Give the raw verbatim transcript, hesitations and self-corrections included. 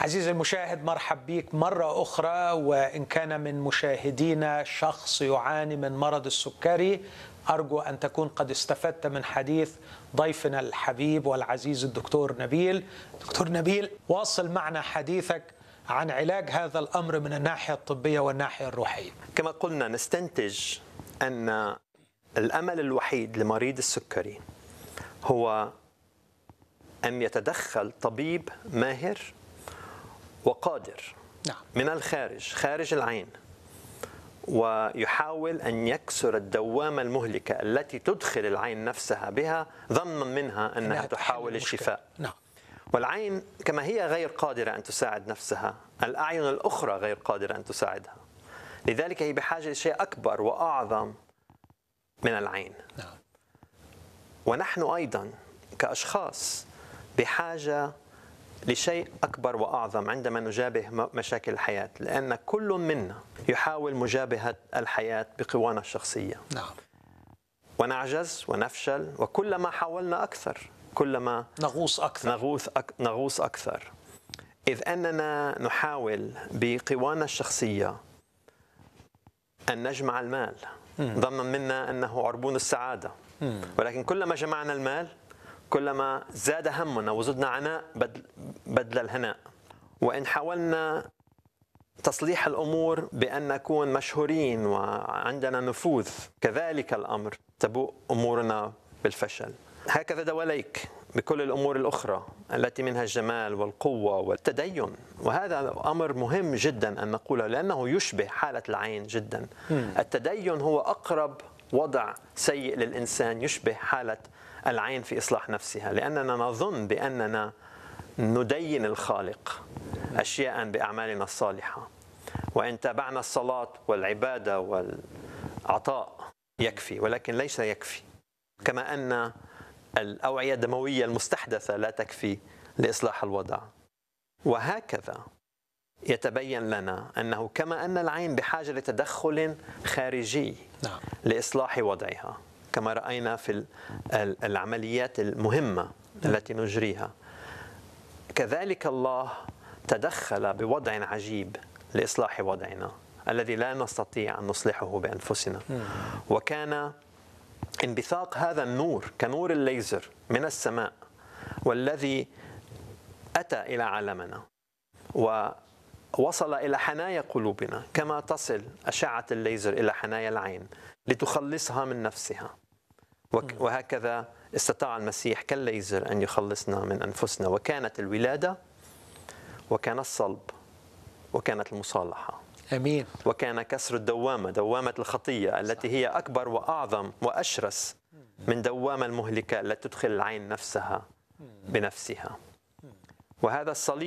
عزيزي المشاهد، مرحب بك مرة أخرى. وإن كان من مشاهدينا شخص يعاني من مرض السكري، أرجو أن تكون قد استفدت من حديث ضيفنا الحبيب والعزيز الدكتور نبيل. دكتور نبيل، واصل معنا حديثك عن علاج هذا الأمر من الناحية الطبية والناحية الروحية. كما قلنا، نستنتج أن الأمل الوحيد لمريض السكري هو أن يتدخل طبيب ماهر وقادر نعم. من الخارج، خارج العين، ويحاول أن يكسر الدوامة المهلكة التي تدخل العين نفسها بها ظنا منها أنها تحاول الشفاء. نعم. والعين كما هي غير قادرة أن تساعد نفسها، الأعين الأخرى غير قادرة أن تساعدها، لذلك هي بحاجة لشيء أكبر وأعظم من العين. نعم. ونحن أيضا كأشخاص بحاجة لشيء أكبر وأعظم عندما نجابه مشاكل الحياة، لأن كل منا يحاول مجابهة الحياة بقوانا الشخصية. نعم. ونعجز ونفشل، وكلما حاولنا أكثر كلما نغوص أكثر نغوص, أك... نغوص أكثر إذ أننا نحاول بقوانا الشخصية أن نجمع المال ظنا منا أنه عربون السعادة. مم. ولكن كلما جمعنا المال كلما زاد همنا وزدنا عناء بدل, بدل الهناء. وإن حاولنا تصليح الأمور بأن نكون مشهورين وعندنا نفوذ، كذلك الأمر تبوء أمورنا بالفشل. هكذا دواليك بكل الأمور الأخرى التي منها الجمال والقوة والتدين. وهذا أمر مهم جدا أن نقوله لأنه يشبه حالة العين جدا. التدين هو أقرب وضع سيء للإنسان، يشبه حالة العين في إصلاح نفسها، لأننا نظن بأننا ندين الخالق أشياء بأعمالنا الصالحة، وإن تابعنا الصلاة والعبادة والعطاء يكفي، ولكن ليس يكفي. كما أن الأوعية الدموية المستحدثة لا تكفي لإصلاح الوضع. وهكذا يتبين لنا أنه كما أن العين بحاجة لتدخل خارجي نعم. لإصلاح وضعها، كما رأينا في العمليات المهمة التي نجريها، كذلك الله تدخل بوضع عجيب لإصلاح وضعنا الذي لا نستطيع أن نصلحه بأنفسنا. وكان انبثاق هذا النور كنور الليزر من السماء، والذي أتى إلى عالمنا ووصل إلى حنايا قلوبنا كما تصل أشعة الليزر إلى حنايا العين لتخلصها من نفسها. وهكذا استطاع المسيح كالليزر أن يخلصنا من أنفسنا. وكانت الولادة، وكان الصلب، وكانت المصالحة. أمين. وكان كسر الدوامة، دوامة الخطية التي هي أكبر وأعظم وأشرس من دوامة المهلكة التي تدخل العين نفسها بنفسها. وهذا الصليب